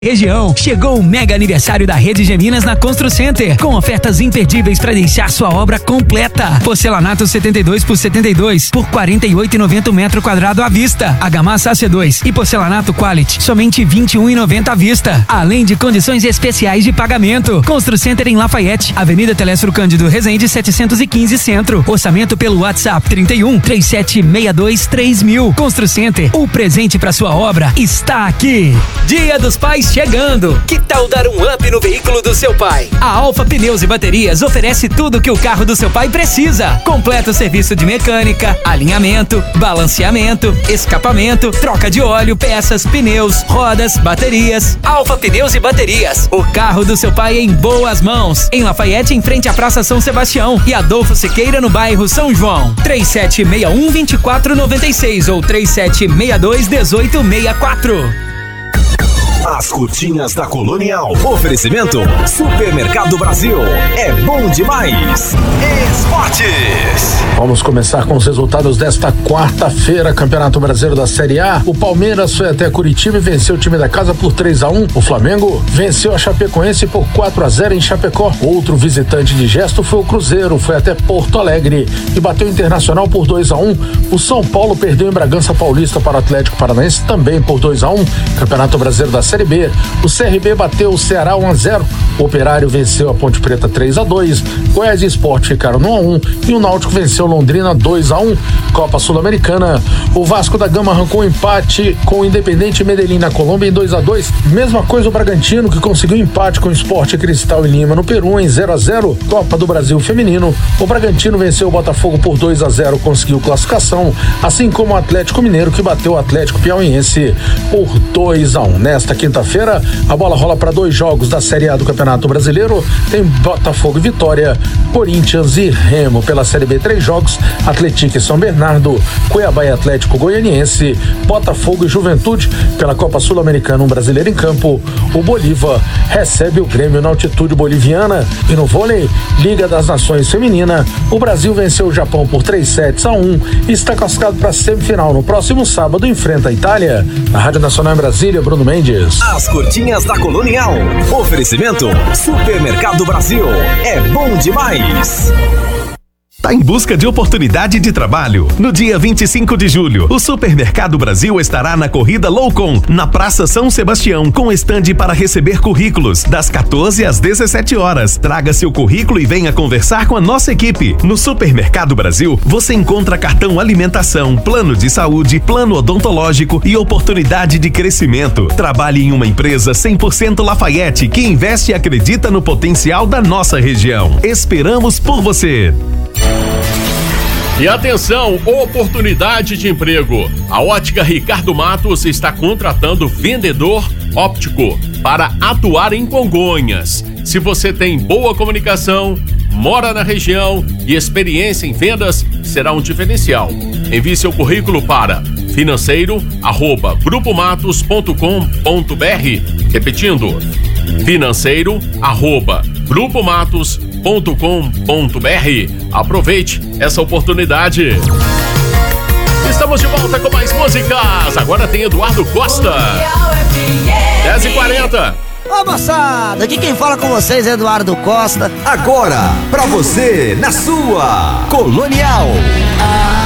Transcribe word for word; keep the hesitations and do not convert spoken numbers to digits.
Região, chegou o mega aniversário da Rede Geminas na Constru Center, com ofertas imperdíveis para deixar sua obra completa. Porcelanato setenta e dois por setenta e dois por quarenta e oito reais e noventa centavos metro quadrado à vista. Argamassa A C dois e porcelanato Quality, somente vinte e um reais e noventa centavos à vista. Além de condições especiais de pagamento. Constru Center em Lafayette, Avenida Telésforo Cândido Rezende setecentos e quinze Centro. Orçamento pelo WhatsApp trinta e um, trinta e sete, sessenta e dois, três mil. Constru Center, o presente para sua obra está aqui. Dia dos Pais chegando. Que tal dar um up no veículo do seu pai? A Alfa Pneus e Baterias oferece tudo que o carro do seu pai precisa. Completo serviço de mecânica, alinhamento, balanceamento, escapamento, troca de óleo, peças, pneus, rodas, baterias. Alfa Pneus e Baterias. O carro do seu pai em boas mãos. Em Lafayette, em frente à Praça São Sebastião, e Adolfo Siqueira, no bairro São João. três sete seis um, dois quatro nove seis ou três sete seis dois, um oito seis quatro. As curtinhas da Colonial. Oferecimento Supermercado Brasil. É bom demais. Esportes. Vamos começar com os resultados desta quarta-feira. Campeonato Brasileiro da Série A. O Palmeiras foi até Curitiba e venceu o time da casa por três a um. O Flamengo venceu a Chapecoense por quatro a zero em Chapecó. Outro visitante de gesto foi o Cruzeiro. Foi até Porto Alegre e bateu o Internacional por dois a um. O São Paulo perdeu em Bragança Paulista para o Atlético Paranaense também por dois a um. Campeonato Brasileiro da Série B. O C R B bateu o Ceará um a zero. O Operário venceu a Ponte Preta três a dois. Goiás e Sport ficaram no um a um e o Náutico venceu Londrina dois a um. Copa Sul-Americana. O Vasco da Gama arrancou um empate com o Independente Medellín na Colômbia em dois a dois. Mesma coisa o Bragantino, que conseguiu empate com o Sport Cristal em Lima no Peru em zero a zero. Copa do Brasil Feminino. O Bragantino venceu o Botafogo por dois a zero, conseguiu classificação, assim como o Atlético Mineiro, que bateu o Atlético Piauiense por dois a um. Nesta quinta-feira, a bola rola para dois jogos da Série A do Campeonato Brasileiro. Tem Botafogo e Vitória, Corinthians e Remo. Pela Série B, três jogos: Atlético e São Bernardo, Cuiabá e Atlético Goianiense, Botafogo e Juventude. Pela Copa Sul-Americana, um brasileiro em campo. O Bolívar recebe o Grêmio na altitude boliviana. E no vôlei, Liga das Nações Feminina, o Brasil venceu o Japão por três sets a um e está classificado para a semifinal. No próximo sábado enfrenta a Itália. Na Rádio Nacional em Brasília, Bruno Mendes. As curtinhas da Colonial. Oferecimento Supermercado Brasil. É bom demais. Tá em busca de oportunidade de trabalho? No dia vinte e cinco de julho, o Supermercado Brasil estará na Corrida Loucon, na Praça São Sebastião, com estande para receber currículos, das quatorze às dezessete horas. Traga seu currículo e venha conversar com a nossa equipe. No Supermercado Brasil, você encontra cartão alimentação, plano de saúde, plano odontológico e oportunidade de crescimento. Trabalhe em uma empresa cem por cento Lafayette, que investe e acredita no potencial da nossa região. Esperamos por você. E atenção, oportunidade de emprego. A Ótica Ricardo Matos está contratando vendedor óptico para atuar em Congonhas. Se você tem boa comunicação, mora na região e experiência em vendas, será um diferencial. Envie seu currículo para financeiro arroba grupomatos ponto com ponto br. Repetindo, financeiro arroba grupomatos ponto com ponto br. Aproveite essa oportunidade. Estamos de volta com mais músicas. Agora tem Eduardo Costa. dez e quarenta. Ô moçada, aqui quem fala com vocês é Eduardo Costa. Agora, pra você, na sua Colonial.